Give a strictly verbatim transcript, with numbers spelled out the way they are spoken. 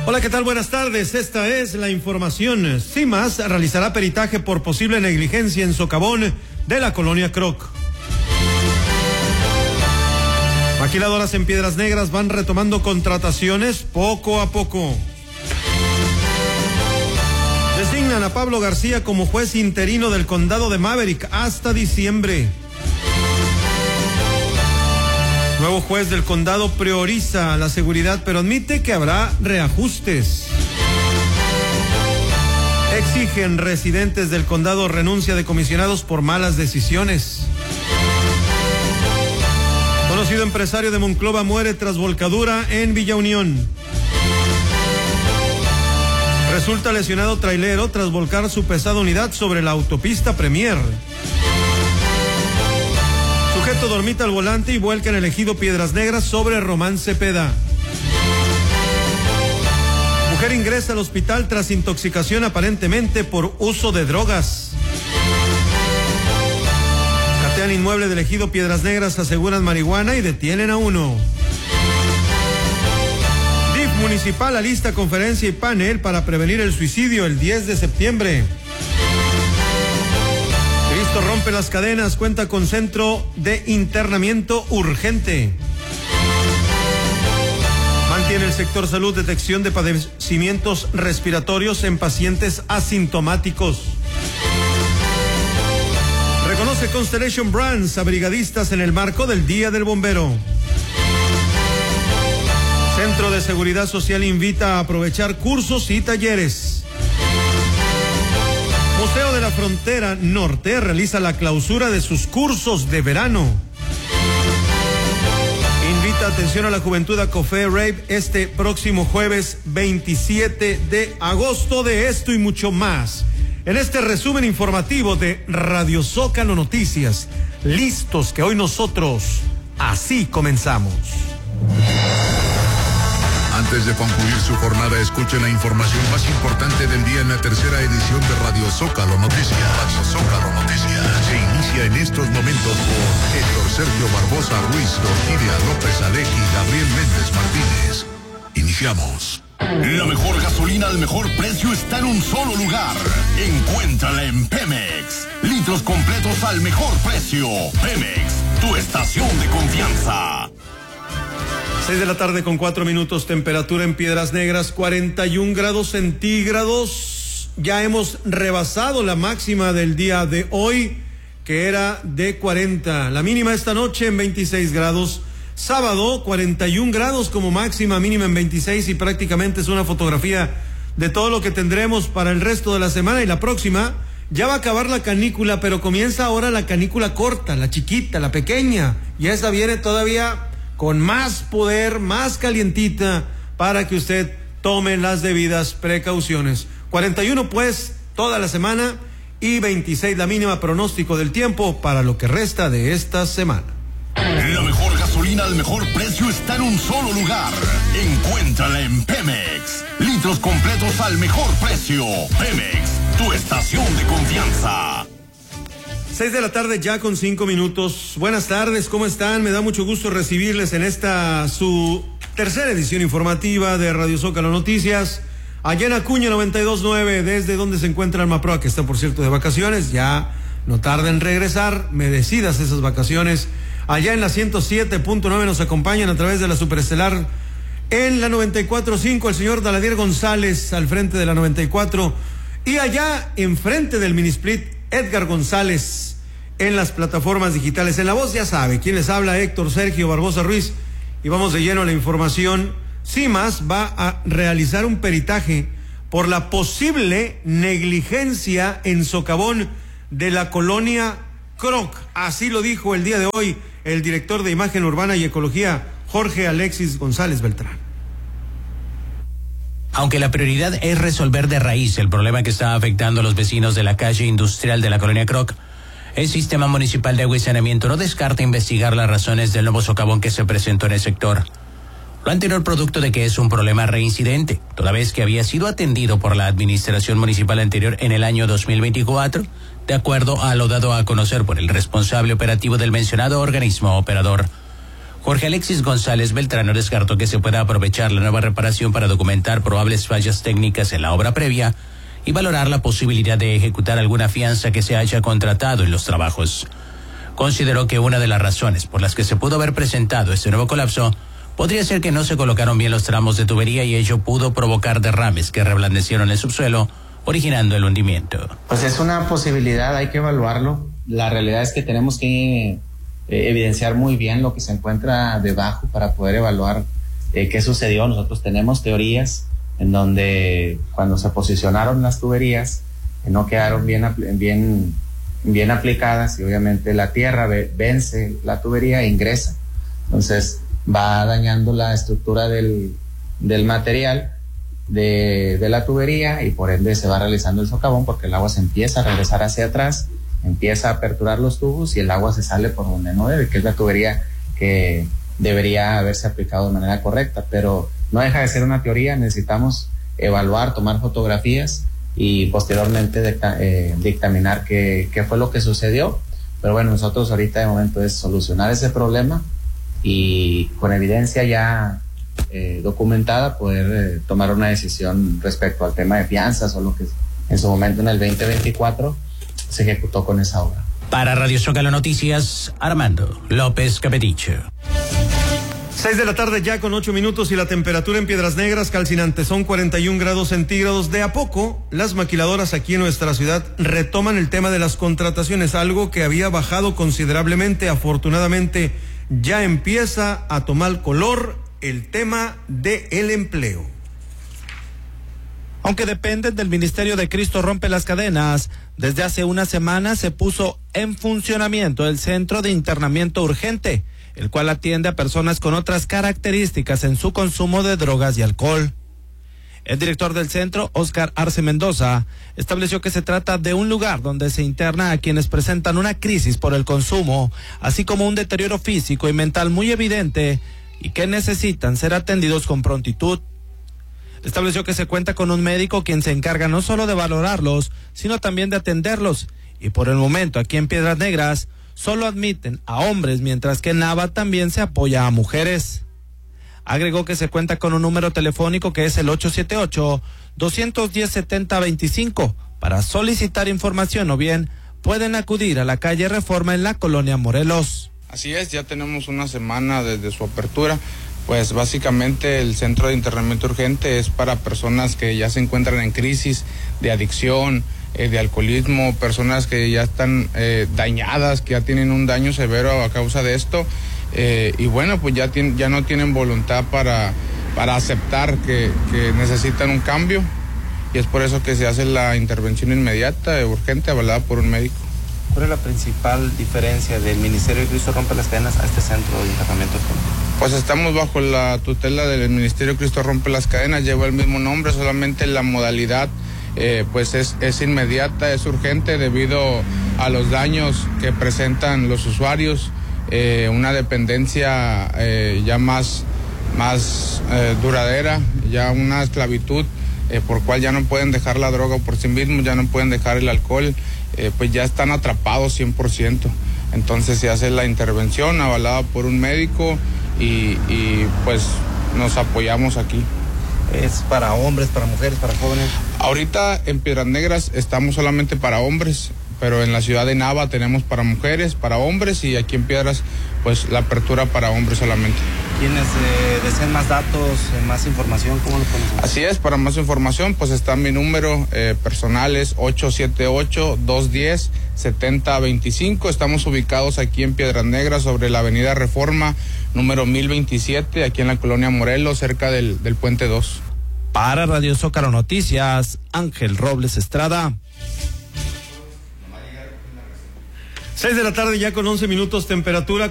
Hola, ¿qué tal? Buenas tardes. Esta es la información. CIMAS realizará peritaje por posible negligencia en socavón de la colonia Croc. Maquiladoras en Piedras Negras van retomando contrataciones poco a poco. Designan a Pablo García como juez interino del condado de Maverick hasta diciembre. Nuevo juez del condado prioriza la seguridad, pero admite que habrá reajustes. Exigen residentes del condado renuncia de comisionados por malas decisiones. Conocido empresario de Monclova muere tras volcadura en Villa Unión. Resulta lesionado trailero tras volcar su pesada unidad sobre la autopista Premier. Sujeto dormita al volante y vuelca en el ejido Piedras Negras sobre Román Cepeda. Mujer ingresa al hospital tras intoxicación aparentemente por uso de drogas. Catean inmueble del ejido Piedras Negras, aseguran marihuana y detienen a uno. D I F municipal alista conferencia y panel para prevenir el suicidio el diez de septiembre. Cristo rompe las cadenas, cuenta con centro de internamiento urgente. Mantiene el sector salud detección de padecimientos respiratorios en pacientes asintomáticos. Reconoce Constellation Brands a brigadistas en el marco del Día del Bombero. Centro de Seguridad Social invita a aprovechar cursos y talleres. Museo de la Frontera Norte realiza la clausura de sus cursos de verano. Invita atención a la juventud a Café Rave este próximo jueves veintisiete de agosto. De esto y mucho más en este resumen informativo de Radio Zócalo Noticias. Listos que hoy nosotros así comenzamos. Antes de concluir su jornada, escuchen la información más importante del día en la tercera edición de Radio Zócalo Noticias. Radio Zócalo Noticias se inicia en estos momentos por Héctor Sergio Barbosa Ruiz, Orquídea López Aleji y Gabriel Méndez Martínez. Iniciamos. La mejor gasolina al mejor precio está en un solo lugar. Encuéntrala en Pemex. Litros completos al mejor precio. Pemex, tu estación de confianza. Seis de la tarde con cuatro minutos, temperatura en Piedras Negras, cuarenta y un grados centígrados. Ya hemos rebasado la máxima del día de hoy, que era de cuarenta. La mínima esta noche en veintiséis grados. Sábado, cuarenta y un grados como máxima, mínima en veintiséis, y prácticamente es una fotografía de todo lo que tendremos para el resto de la semana. Y la próxima, ya va a acabar la canícula, pero comienza ahora la canícula corta, la chiquita, la pequeña. Y esa viene todavía con más poder, más calientita, para que usted tome las debidas precauciones. cuarenta y uno pues toda la semana y veintiséis la mínima. Pronóstico del tiempo para lo que resta de esta semana. La mejor gasolina al mejor precio está en un solo lugar. Encuéntrala en Pemex. Litros completos al mejor precio. Pemex, tu estación de confianza. Seis de la tarde ya con cinco minutos. Buenas tardes, ¿cómo están? Me da mucho gusto recibirles en esta su tercera edición informativa de Radio Zócalo Noticias. Allá en Acuña noventa y dos punto nueve, desde donde se encuentra Almaproa, que está por cierto de vacaciones. Ya no tarda en regresar, merecidas esas vacaciones. Allá en la ciento siete punto nueve nos acompañan a través de la Superestelar. En la noventa y cuatro punto cinco el señor Daladier González al frente de la noventa y cuatro. Y allá enfrente del Minisplit, Edgar González en las plataformas digitales. En la voz ya sabe quién les habla, Héctor Sergio Barbosa Ruiz, y vamos de lleno a la información. CIMAS va a realizar un peritaje por la posible negligencia en socavón de la colonia Croc. Así lo dijo el día de hoy el director de Imagen Urbana y Ecología, Jorge Alexis González Beltrán. Aunque la prioridad es resolver de raíz el problema que está afectando a los vecinos de la calle industrial de la colonia Croc, el Sistema Municipal de Agua y Saneamiento no descarta investigar las razones del nuevo socavón que se presentó en el sector. Lo anterior producto de que es un problema reincidente, toda vez que había sido atendido por la administración municipal anterior en el año dos mil veinticuatro, de acuerdo a lo dado a conocer por el responsable operativo del mencionado organismo operador. Jorge Alexis González Beltrano descartó que se pueda aprovechar la nueva reparación para documentar probables fallas técnicas en la obra previa y valorar la posibilidad de ejecutar alguna fianza que se haya contratado en los trabajos. Consideró que una de las razones por las que se pudo haber presentado este nuevo colapso podría ser que no se colocaron bien los tramos de tubería y ello pudo provocar derrames que reblandecieron el subsuelo, originando el hundimiento. Pues es una posibilidad, hay que evaluarlo. La realidad es que tenemos que Eh, evidenciar muy bien lo que se encuentra debajo para poder evaluar eh, qué sucedió. Nosotros tenemos teorías en donde cuando se posicionaron las tuberías eh, no quedaron bien, bien, bien aplicadas y obviamente la tierra ve, vence la tubería e ingresa. Entonces va dañando la estructura del, del material de, de la tubería y por ende se va realizando el socavón porque el agua se empieza a regresar hacia atrás, empieza a aperturar los tubos y el agua se sale por donde no debe, que es la tubería que debería haberse aplicado de manera correcta, pero no deja de ser una teoría. Necesitamos evaluar, tomar fotografías y posteriormente dicta, eh, dictaminar qué, qué fue lo que sucedió, pero bueno, nosotros ahorita de momento es solucionar ese problema y con evidencia ya eh, documentada poder eh, tomar una decisión respecto al tema de fianzas o lo que en su momento en el veinte veinticuatro se ejecutó con esa obra. Para Radio Zócalo Noticias, Armando López Capeticho. Seis de la tarde ya con ocho minutos y la temperatura en Piedras Negras, Calcinante, son cuarenta y un grados centígrados. De a poco, las maquiladoras aquí en nuestra ciudad retoman el tema de las contrataciones, algo que había bajado considerablemente. Afortunadamente, ya empieza a tomar color el tema del empleo. Aunque dependen del Ministerio de Cristo Rompe las Cadenas, desde hace una semana se puso en funcionamiento el Centro de Internamiento Urgente, el cual atiende a personas con otras características en su consumo de drogas y alcohol. El director del centro, Óscar Arce Mendoza, estableció que se trata de un lugar donde se interna a quienes presentan una crisis por el consumo, así como un deterioro físico y mental muy evidente y que necesitan ser atendidos con prontitud. Estableció que se cuenta con un médico quien se encarga no solo de valorarlos, sino también de atenderlos. Y por el momento aquí en Piedras Negras solo admiten a hombres, mientras que en Nava también se apoya a mujeres. Agregó que se cuenta con un número telefónico que es el ocho siete ocho, dos uno cero, siete cero dos cinco para solicitar información o bien pueden acudir a la calle Reforma en la colonia Morelos. Así es, ya tenemos una semana desde su apertura. Pues básicamente el centro de internamiento urgente es para personas que ya se encuentran en crisis de adicción, eh, de alcoholismo, personas que ya están eh, dañadas, que ya tienen un daño severo a causa de esto, eh, y bueno, pues ya, tiene, ya no tienen voluntad para, para aceptar que, que necesitan un cambio, y es por eso que se hace la intervención inmediata, urgente, avalada por un médico. ¿Cuál es la principal diferencia del Ministerio de Cristo Rompe las Cadenas a este centro de internamiento urgente? Pues estamos bajo la tutela del Ministerio Cristo Rompe las Cadenas, lleva el mismo nombre, solamente la modalidad eh, pues es, es inmediata, es urgente debido a los daños que presentan los usuarios, eh, una dependencia eh, ya más, más eh, duradera, ya una esclavitud eh, por cual ya no pueden dejar la droga por sí mismos, ya no pueden dejar el alcohol, eh, pues ya están atrapados cien por ciento. Entonces se hace la intervención avalada por un médico y, y pues nos apoyamos aquí. ¿Es para hombres, para mujeres, para jóvenes? Ahorita en Piedras Negras estamos solamente para hombres, pero en la ciudad de Nava tenemos para mujeres, para hombres, y aquí en Piedras pues la apertura para hombres solamente. ¿Quienes eh, deseen más datos, eh, más información, cómo lo conocen? Así es, para más información pues está mi número eh, personal, es ocho siete ocho, dos uno cero, siete cero dos cinco. Estamos ubicados aquí en Piedras Negras sobre la avenida Reforma número mil veintisiete, aquí en la colonia Morelos, cerca del, del Puente dos. Para Radio Zócalo Noticias, Ángel Robles Estrada. Seis de la tarde ya con once minutos, temperatura